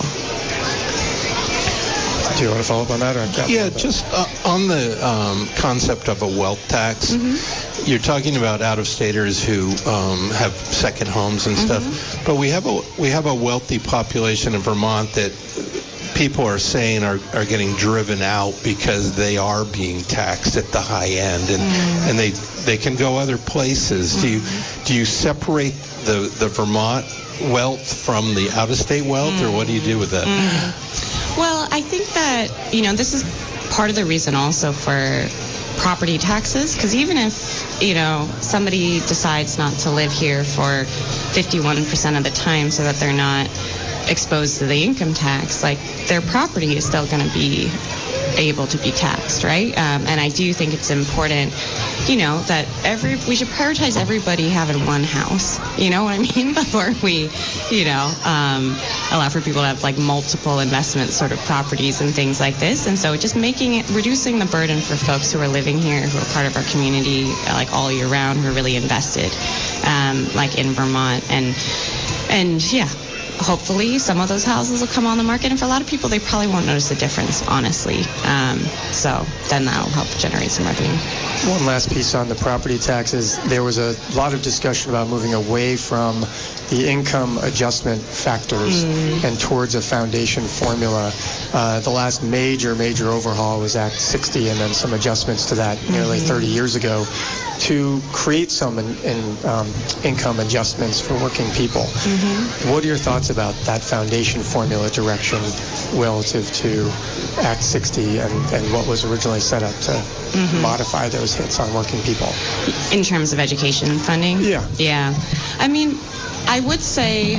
Z: Do you want to follow up on that?
C: Yeah, just on the concept of a wealth tax. Mm-hmm. You're talking about out-of-staters who have second homes and stuff, but we have a wealthy population in Vermont that people are saying are getting driven out because they are being taxed at the high end, and they can go other places. Do you separate the Vermont wealth from the out-of-state wealth, or what do you do with that?
A: Well, I think that, this is part of the reason also for property taxes, because even if, somebody decides not to live here for 51% of the time so that they're not exposed to the income tax, their property is still going to be able to be taxed, right? And I do think it's important, that we should prioritize everybody having one house, you know what I mean, before we, allow for people to have multiple investment sort of properties and things like this. And so just reducing the burden for folks who are living here, who are part of our community all year round, who are really invested in Vermont. And yeah, hopefully some of those houses will come on the market, and for a lot of people they probably won't notice the difference, honestly. So then that'll help generate some revenue.
Z: One last piece on the property taxes. There was a lot of discussion about moving away from the income adjustment factors and towards a foundation formula. The last major overhaul was Act 60, and then some adjustments to that nearly 30 years ago to create some income adjustments for working people. What are your thoughts about that foundation formula direction relative to Act 60 and what was originally set up to modify those hits on working people?
A: In terms of education funding?
Z: Yeah.
A: I mean, I would say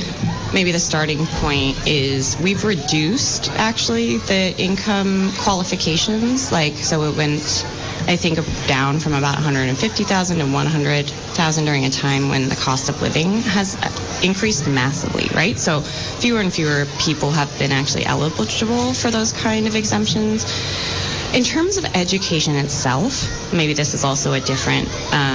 A: maybe the starting point is we've reduced actually the income qualifications. Like, so it went, I think, down from about 150,000 to 100,000 during a time when the cost of living has increased massively, right? So fewer and fewer people have been actually eligible for those kind of exemptions. In terms of education itself, maybe this is also a different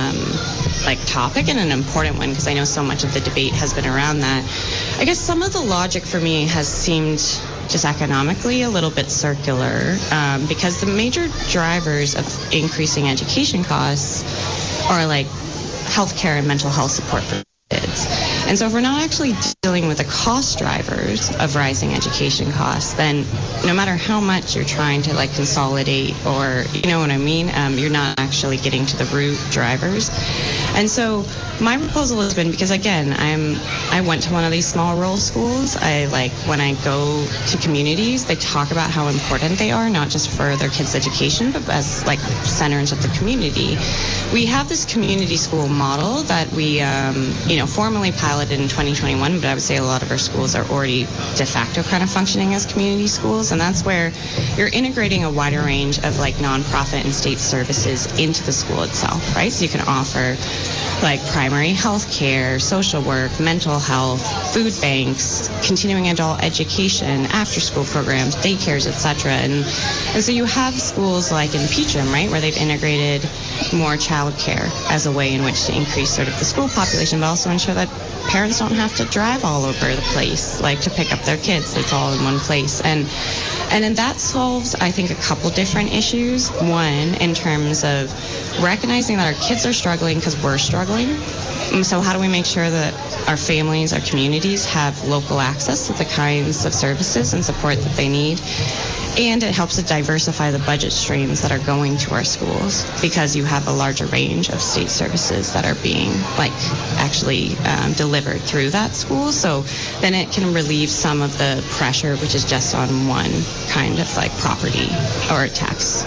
A: topic and an important one, because I know so much of the debate has been around that. I guess some of the logic for me has seemed just economically a little bit circular, because the major drivers of increasing education costs are like healthcare and mental health support for kids. And so if we're not actually dealing with the cost drivers of rising education costs, then no matter how much you're trying to like consolidate, or you know what I mean, you're not actually getting to the root drivers. And so my proposal has been, because again, I went to one of these small rural schools. When I go to communities, they talk about how important they are, not just for their kids' education, but as like centers of the community. We have this community school model that we, formally piloted in 2021, but I would say a lot of our schools are already de facto kind of functioning as community schools, and that's where you're integrating a wider range of like nonprofit and state services into the school itself, right? So you can offer like primary health care, social work, mental health, food banks, continuing adult education, after-school programs, daycares, etc. And so you have schools like in Peacham, right, where they've integrated more child care as a way in which to increase sort of the school population, but also ensure that parents don't have to drive all over the place, like to pick up their kids. It's all in one place. And then that solves, I think, a couple different issues. One, in terms of recognizing that our kids are struggling because we're struggling. And so how do we make sure that our families, our communities have local access to the kinds of services and support that they need? And it helps to diversify the budget streams that are going to our schools, because you have a larger range of state services that are being actually delivered through that school. So then it can relieve some of the pressure, which is just on one kind of property or tax.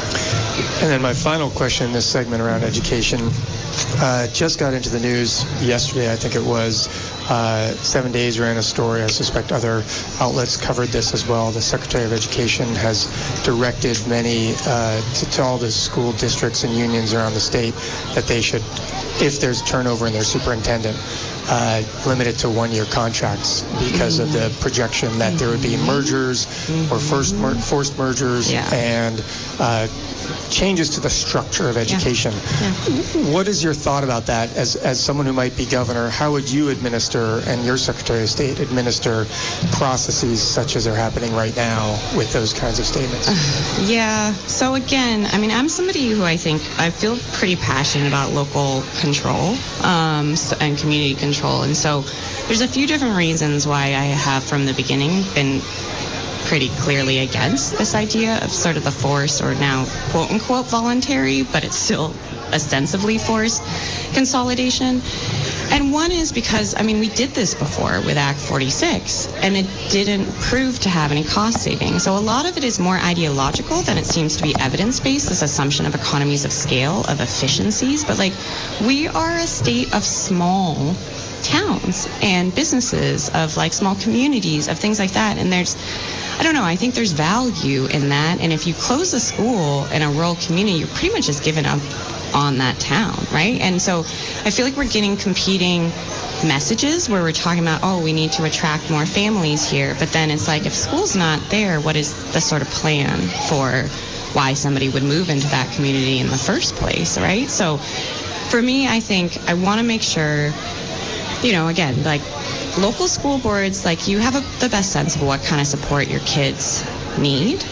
Z: And then my final question in this segment around education just got into the news yesterday, I think it was. 7 Days ran a story. I suspect other outlets covered this as well. The Secretary of Education has directed many to all the school districts and unions around the state that they should, if there's turnover in their superintendent, limit it to one-year contracts, because of the projection that there would be mergers or forced mergers and changes to the structure of education. What is your thought about that as someone who might be governor? How would you administer, and your Secretary of State administer, processes such as are happening right now with those kinds of statements?
A: So again, I'm somebody who I feel pretty passionate about local control and community control. And so there's a few different reasons why I have from the beginning been pretty clearly against this idea of sort of the forced, or now quote unquote voluntary, but it's still ostensibly forced consolidation. And one is because, we did this before with Act 46, and it didn't prove to have any cost savings. So a lot of it is more ideological than it seems to be evidence-based, this assumption of economies of scale, of efficiencies. But we are a state of small towns and businesses, of small communities, of things like that. And I think there's value in that. And if you close a school in a rural community, you're pretty much just giving up on that town, right? And so I feel like we're getting competing messages where we're talking about, we need to attract more families here. But then it's if school's not there, what is the sort of plan for why somebody would move into that community in the first place, right? So for me, I think I want to make sure, again, local school boards, you have the best sense of what kind of support your kids need,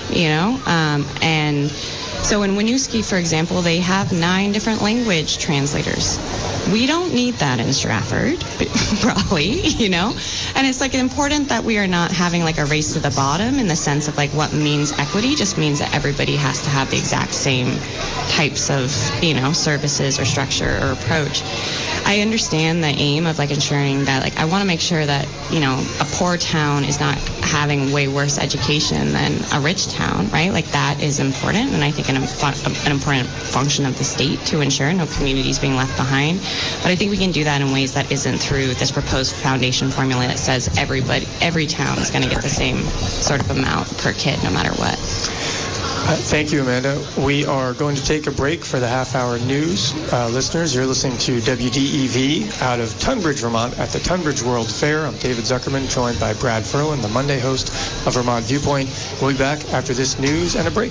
A: and so in Winooski, for example, they have 9 different language translators. We don't need that in Stratford, probably, and it's important that we are not having a race to the bottom, in the sense of what means equity just means that everybody has to have the exact same types of, services or structure or approach. I understand the aim of ensuring that I want to make sure that a poor town is not having way worse education than a rich town, right? That is important, and I think like an important function of the state to ensure no communities being left behind. But I think we can do that in ways that isn't through this proposed foundation formula that says every town is going to get the same sort of amount per kid no matter what.
Z: Thank you, Amanda. We are going to take a break for the half-hour news. Listeners, you're listening to WDEV out of Tunbridge, Vermont at the Tunbridge World Fair. I'm David Zuckerman, joined by Brad Ferlin, the Monday host of Vermont Viewpoint. We'll be back after this news and a break.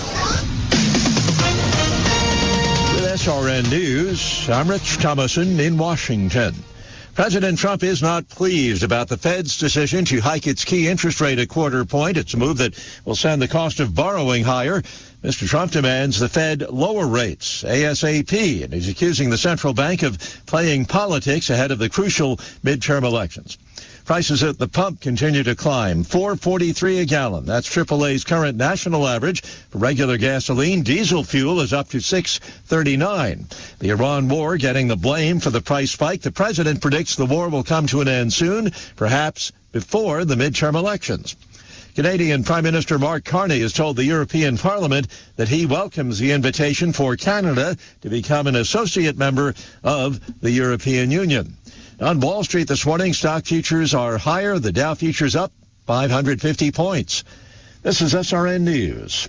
Q: With SRN News, I'm Rich Thomason in Washington. President Trump is not pleased about the Fed's decision to hike its key interest rate a quarter point. It's a move that will send the cost of borrowing higher. Mr. Trump demands the Fed lower rates ASAP, and he's accusing the central bank of playing politics ahead of the crucial midterm elections. Prices at the pump continue to climb, $4.43 a gallon. That's AAA's current national average. For regular gasoline, diesel fuel is up to $6.39. The Iran war getting the blame for the price spike. The president predicts the war will come to an end soon, perhaps before the midterm elections. Canadian Prime Minister Mark Carney has told the European Parliament that he welcomes the invitation for Canada to become an associate member of the European Union. On Wall Street this morning, stock futures are higher. The Dow futures up 550 points. This is SRN News.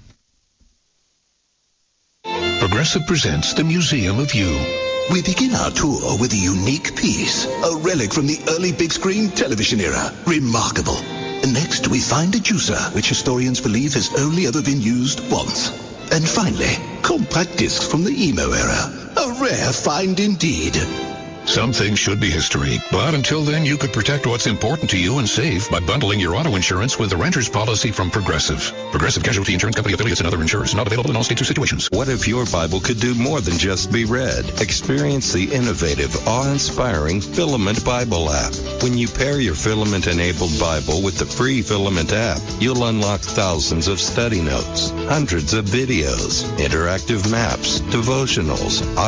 G: Progressive presents the Museum of You. We begin our tour with a unique piece, a relic from the early big screen television era. Remarkable. Next, we find a juicer, which historians believe has only ever been used once. And finally, compact discs from the emo era. A rare find indeed.
V: Some things should be history, but until then, you could protect what's important to you and save by bundling your auto insurance with the renter's policy from Progressive. Progressive Casualty Insurance Company affiliates and other insurers. Not available in all states or situations.
H: What if your Bible could do more than just be read? Experience the innovative, awe-inspiring Filament Bible app. When you pair your Filament-enabled Bible with the free Filament app, you'll unlock thousands of study notes, hundreds of videos, interactive maps, devotionals,